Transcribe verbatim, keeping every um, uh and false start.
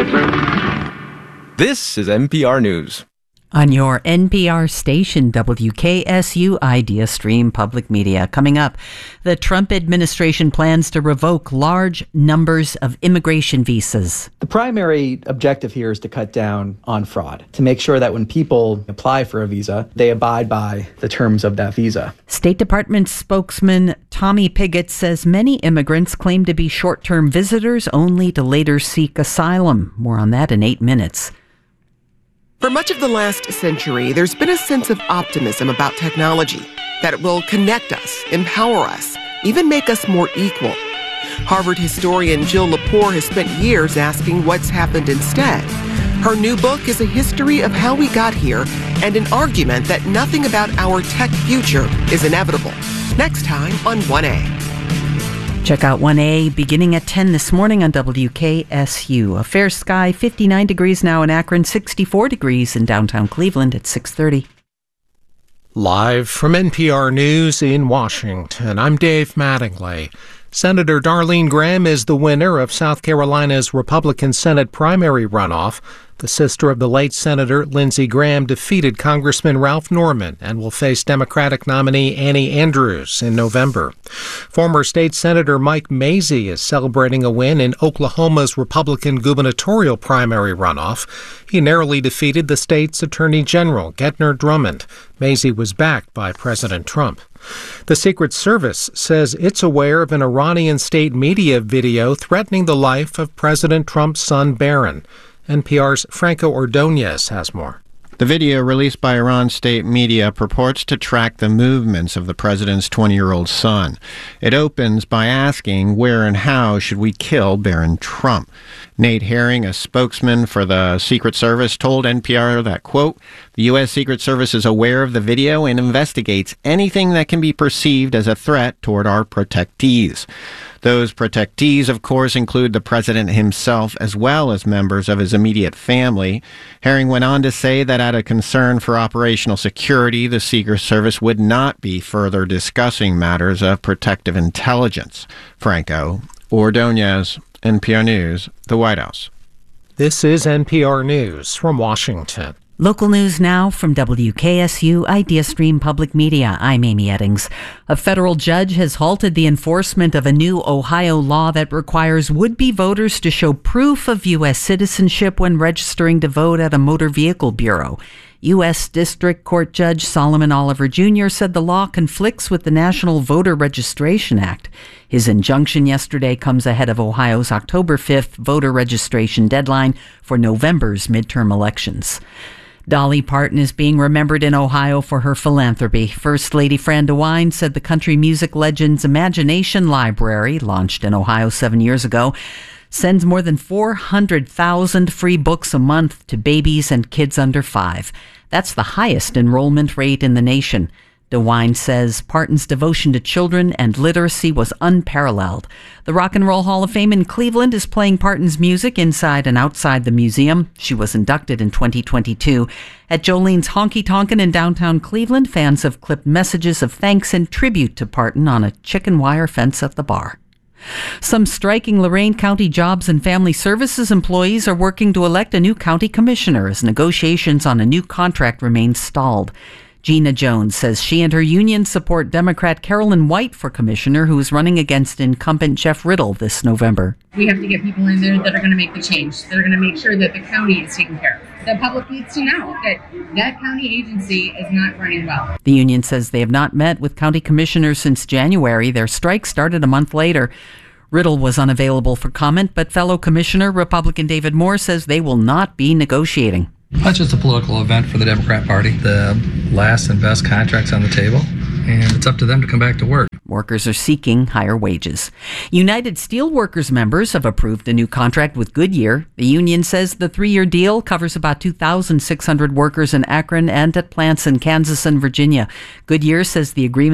This is N P R News. On your N P R station, W K S U Idea Stream Public Media. Coming up, the Trump administration plans to revoke large numbers of immigration visas. The primary objective here is to cut down on fraud, to make sure that when people apply for a visa, they abide by the terms of that visa. State Department spokesman Tommy Pigott says many immigrants claim to be short-term visitors only to later seek asylum. More on that in eight minutes. For much of the last century, there's been a sense of optimism about technology, that it will connect us, empower us, even make us more equal. Harvard historian Jill Lepore has spent years asking what's happened instead. Her new book is a history of how we got here and an argument that nothing about our tech future is inevitable. Next time on one A. Check out one A beginning at ten this morning on W K S U. A fair sky, fifty-nine degrees now in Akron, sixty-four degrees in downtown Cleveland at six thirty. Live from N P R News in Washington, I'm Dave Mattingly. Senator Darlene Graham is the winner of South Carolina's Republican Senate primary runoff. The sister of the late Senator Lindsey Graham defeated Congressman Ralph Norman and will face Democratic nominee Annie Andrews in November. Former State Senator Mike Mazzei is celebrating a win in Oklahoma's Republican gubernatorial primary runoff. He narrowly defeated the state's Attorney General, Gentner Drummond. Mazzei was backed by President Trump. The Secret Service says it's aware of an Iranian state media video threatening the life of President Trump's son, Barron. N P R's Franco Ordonez has more. The video released by Iran state media purports to track the movements of the president's twenty-year-old son. It opens by asking where and how should we kill Barron Trump. Nate Herring, a spokesman for the Secret Service, told N P R that, quote, the U S. Secret Service is aware of the video and investigates anything that can be perceived as a threat toward our protectees. Those protectees, of course, include the president himself as well as members of his immediate family. Herring went on to say that out of concern for operational security, the Secret Service would not be further discussing matters of protective intelligence. Franco Ordonez, N P R News, the White House. This is N P R News from Washington. Local news now from W K S U Idea Stream Public Media. I'm Amy Eddings. A federal judge has halted the enforcement of a new Ohio law that requires would-be voters to show proof of U S citizenship when registering to vote at a motor vehicle bureau. U S. District Court Judge Solomon Oliver Junior said the law conflicts with the National Voter Registration Act. His injunction yesterday comes ahead of Ohio's October fifth voter registration deadline for November's midterm elections. Dolly Parton is being remembered in Ohio for her philanthropy. First Lady Fran DeWine said the country music legend's Imagination Library, launched in Ohio seven years ago, sends more than four hundred thousand free books a month to babies and kids under five. That's the highest enrollment rate in the nation. DeWine says Parton's devotion to children and literacy was unparalleled. The Rock and Roll Hall of Fame in Cleveland is playing Parton's music inside and outside the museum. She was inducted in twenty twenty-two. At Jolene's Honky Tonkin' in downtown Cleveland, fans have clipped messages of thanks and tribute to Parton on a chicken wire fence at the bar. Some striking Lorain County Jobs and Family Services employees are working to elect a new county commissioner as negotiations on a new contract remain stalled. Gina Jones says she and her union support Democrat Carolyn White for commissioner, who is running against incumbent Jeff Riddle this November. We have to get people in there that are going to make the change. That are going to make sure that the county is taken care of. The public needs to know that that county agency is not running well. The union says they have not met with county commissioners since January. Their strike started a month later. Riddle was unavailable for comment, but fellow commissioner Republican David Moore says they will not be negotiating. That's just a political event for the Democrat Party. The last and best contracts on the table, and it's up to them to come back to work. Workers are seeking higher wages. United Steelworkers members have approved a new contract with Goodyear. The union says the three-year deal covers about two thousand six hundred workers in Akron and at plants in Kansas and Virginia. Goodyear says the agreement